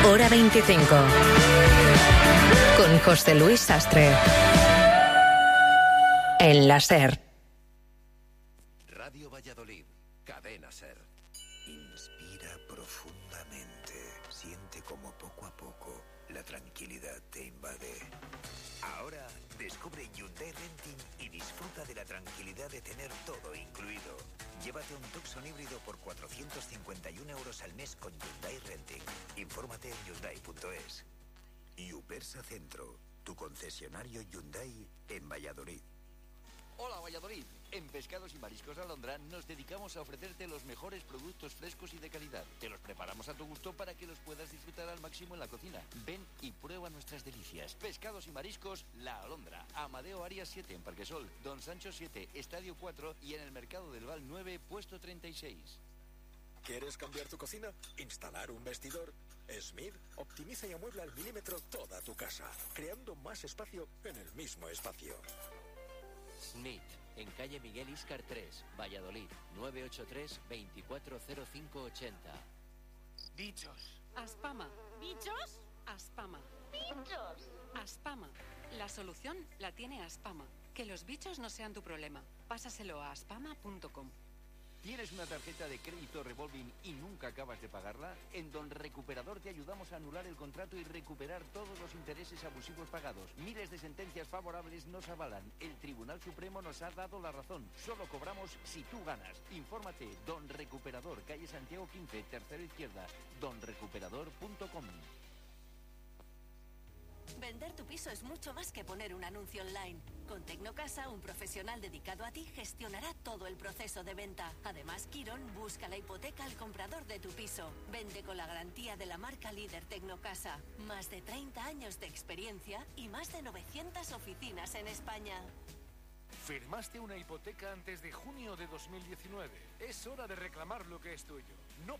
Hora 25. Con José Luis Sastre. En la SER. Radio Valladolid, Cadena SER. Inspira profundamente. Siente como poco a poco la tranquilidad te invade. Ahora descubre Hyundai Renting y disfruta de la tranquilidad de tener todo incluido. Llévate un Tucson híbrido por 451 euros al mes con Hyundai Renting. Infórmate en Hyundai.es. Upersa Centro, tu concesionario Hyundai en Valladolid. Hola Valladolid, en Pescados y Mariscos Alondra nos dedicamos a ofrecerte los mejores productos frescos y de calidad. Te los preparamos a tu gusto para que los puedas disfrutar al máximo en la cocina. Ven y prueba nuestras delicias. Pescados y Mariscos La Alondra, Amadeo Arias 7 en Parquesol, Don Sancho 7, Estadio 4 y en el Mercado del Val 9, puesto 36. ¿Quieres cambiar tu cocina? ¿Instalar un vestidor? Smith optimiza y amuebla al milímetro toda tu casa, creando más espacio en el mismo espacio. Smith, en calle Miguel Íscar 3, Valladolid, 983-240580. Bichos. Aspama. ¿Bichos? Aspama. ¡Bichos! Aspama. La solución la tiene Aspama. Que los bichos no sean tu problema. Pásaselo a aspama.com. ¿Tienes una tarjeta de crédito revolving y nunca acabas de pagarla? En Don Recuperador te ayudamos a anular el contrato y recuperar todos los intereses abusivos pagados. Miles de sentencias favorables nos avalan. El Tribunal Supremo nos ha dado la razón. Solo cobramos si tú ganas. Infórmate. Don Recuperador, calle Santiago 15, tercera izquierda. donrecuperador.com. Vender tu piso es mucho más que poner un anuncio online. Con Tecnocasa, un profesional dedicado a ti gestionará todo el proceso de venta. Además, Quirón busca la hipoteca al comprador de tu piso. Vende con la garantía de la marca líder Tecnocasa. Más de 30 años de experiencia y más de 900 oficinas en España. Firmaste una hipoteca antes de junio de 2019. Es hora de reclamar lo que es tuyo. No